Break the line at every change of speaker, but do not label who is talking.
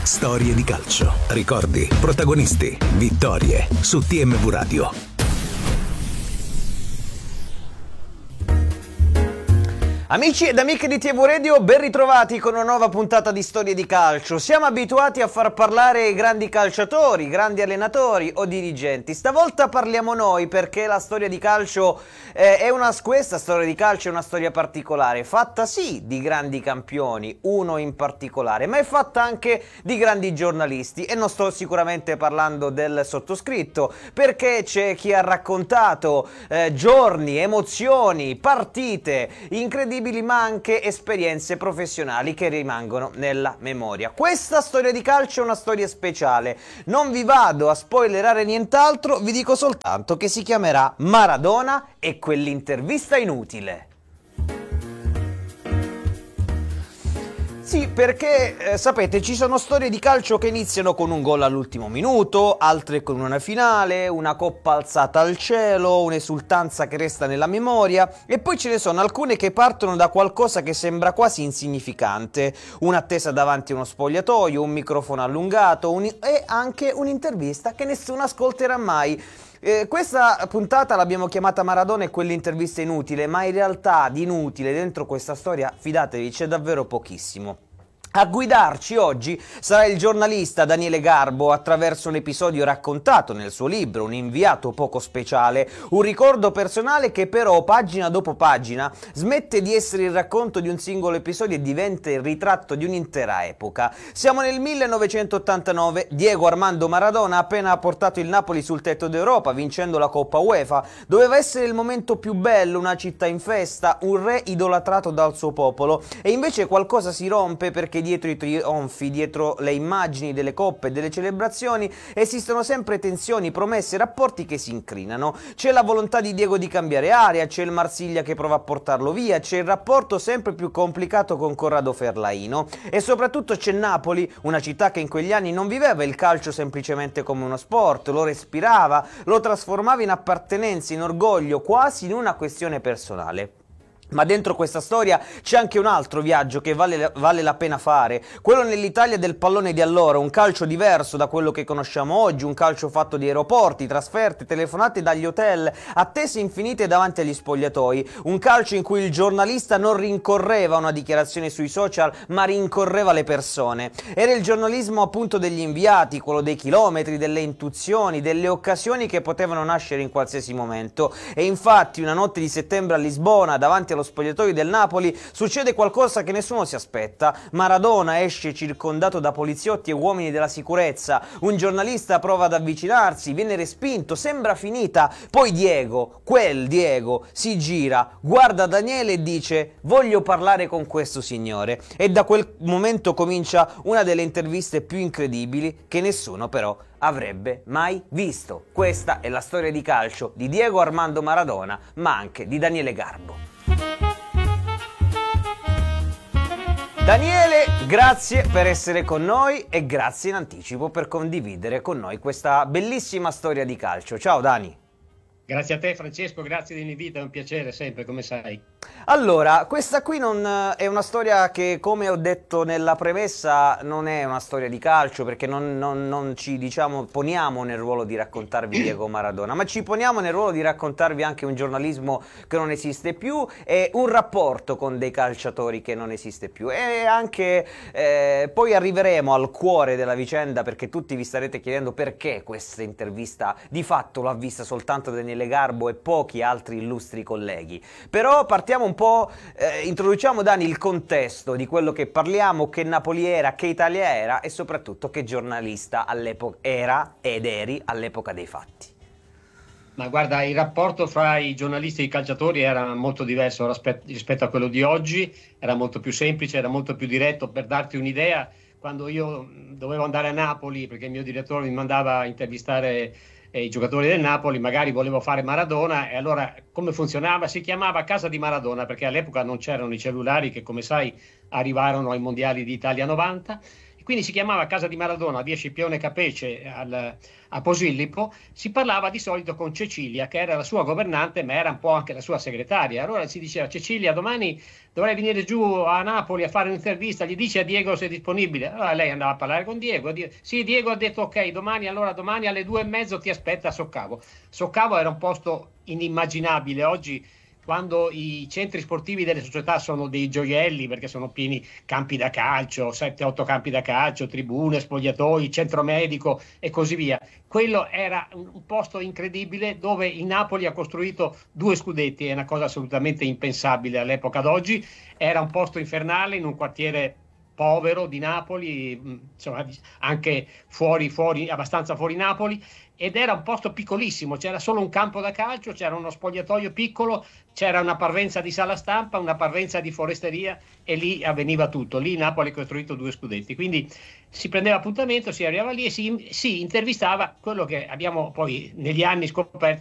Storie di calcio, ricordi, protagonisti, vittorie su TMV Radio.
Amici ed amiche di TMV Radio, ben ritrovati con una nuova puntata di Storie di Calcio. Siamo abituati a far parlare i grandi calciatori, grandi allenatori o dirigenti. Stavolta parliamo noi perché la storia di calcio questa storia di calcio è una storia particolare, fatta sì di grandi campioni, uno in particolare, ma è fatta anche di grandi giornalisti e non sto sicuramente parlando del sottoscritto, perché c'è chi ha raccontato giorni, emozioni, partite incredibili, ma anche esperienze professionali che rimangono nella memoria. Questa storia di calcio è una storia speciale, non vi vado a spoilerare nient'altro, vi dico soltanto che si chiamerà Maradona e quell'intervista inutile. Sì, perché sapete, ci sono storie di calcio che iniziano con un gol all'ultimo minuto, altre con una finale, una coppa alzata al cielo, un'esultanza che resta nella memoria, e poi ce ne sono alcune che partono da qualcosa che sembra quasi insignificante, un'attesa davanti a uno spogliatoio, un microfono allungato e anche un'intervista che nessuno ascolterà mai. Questa puntata l'abbiamo chiamata Maradona e quell'intervista inutile, ma in realtà di inutile dentro questa storia, fidatevi, c'è davvero pochissimo. A guidarci oggi sarà il giornalista Daniele Garbo attraverso un episodio raccontato nel suo libro, un inviato poco speciale, un ricordo personale che però pagina dopo pagina smette di essere il racconto di un singolo episodio e diventa il ritratto di un'intera epoca. Siamo nel 1989, Diego Armando Maradona ha appena portato il Napoli sul tetto d'Europa vincendo la Coppa UEFA, doveva essere il momento più bello, una città in festa, un re idolatrato dal suo popolo, e invece qualcosa si rompe perché dietro i trionfi, dietro le immagini delle coppe e delle celebrazioni esistono sempre tensioni, promesse, rapporti che si incrinano. C'è la volontà di Diego di cambiare area, c'è il Marsiglia che prova a portarlo via, c'è il rapporto sempre più complicato con Corrado Ferlaino e soprattutto c'è Napoli, una città che in quegli anni non viveva il calcio semplicemente come uno sport, lo respirava, lo trasformava in appartenenza, in orgoglio, quasi in una questione personale. Ma dentro questa storia c'è anche un altro viaggio che vale la pena fare, quello nell'Italia del pallone di allora, un calcio diverso da quello che conosciamo oggi, un calcio fatto di aeroporti, trasferte, telefonate dagli hotel, attese infinite davanti agli spogliatoi, un calcio in cui il giornalista non rincorreva una dichiarazione sui social, ma rincorreva le persone. Era il giornalismo appunto degli inviati, quello dei chilometri, delle intuizioni, delle occasioni che potevano nascere in qualsiasi momento. E infatti una notte di settembre a Lisbona, davanti allo spogliatoio del Napoli, succede qualcosa che nessuno si aspetta. Maradona esce circondato da poliziotti e uomini della sicurezza, un giornalista prova ad avvicinarsi, viene respinto, sembra finita, poi quel Diego, si gira, guarda Daniele e dice: voglio parlare con questo signore, e da quel momento comincia una delle interviste più incredibili che nessuno però avrebbe mai visto. Questa è la storia di calcio di Diego Armando Maradona, ma anche di Daniele Garbo. Daniele, grazie per essere con noi e grazie in anticipo per condividere con noi questa bellissima storia di calcio. Ciao Dani.
Grazie a te Francesco, grazie dell'invito, è un piacere sempre, come sai.
Allora, questa qui non è una storia che, come ho detto nella premessa, non è una storia di calcio, perché non ci poniamo nel ruolo di raccontarvi Diego Maradona, ma ci poniamo nel ruolo di raccontarvi anche un giornalismo che non esiste più e un rapporto con dei calciatori che non esiste più, e anche poi arriveremo al cuore della vicenda, perché tutti vi starete chiedendo perché questa intervista di fatto l'ha vista soltanto Daniele Garbo e pochi altri illustri colleghi. Però partiamo un po', introduciamo Dani il contesto di quello che parliamo, che Napoli era, che Italia era e soprattutto che giornalista all'epoca era ed eri all'epoca dei fatti.
Ma guarda, il rapporto fra i giornalisti e i calciatori era molto diverso rispetto a quello di oggi, era molto più semplice, era molto più diretto. Per darti un'idea, quando io dovevo andare a Napoli, perché il mio direttore mi mandava a intervistare i giocatori del Napoli, magari volevo fare Maradona, e allora come funzionava? Si chiamava Casa di Maradona, perché all'epoca non c'erano i cellulari che, come sai, arrivarono ai mondiali d'Italia 90, quindi si chiamava Casa di Maradona, via Scipione Capece a Posillipo. Si parlava di solito con Cecilia, che era la sua governante, ma era un po' anche la sua segretaria. Allora si diceva: Cecilia, domani dovrei venire giù a Napoli a fare un'intervista, gli dici a Diego se è disponibile. Allora lei andava a parlare con Diego. Sì, Diego ha detto ok, domani alle 2:30 ti aspetta a Soccavo. Soccavo era un posto inimmaginabile oggi, quando i centri sportivi delle società sono dei gioielli, perché sono pieni campi da calcio, 7-8 campi da calcio, tribune, spogliatoi, centro medico e così via. Quello era un posto incredibile, dove il Napoli ha costruito 2 scudetti, è una cosa assolutamente impensabile all'epoca d'oggi. Era un posto infernale in un quartiere povero di Napoli, insomma anche abbastanza fuori Napoli, ed era un posto piccolissimo, c'era solo un campo da calcio, c'era uno spogliatoio piccolo, c'era una parvenza di sala stampa, una parvenza di foresteria, e lì avveniva tutto. Lì Napoli ha costruito 2 scudetti, quindi si prendeva appuntamento, si arrivava lì e si intervistava quello che abbiamo poi negli anni scoperto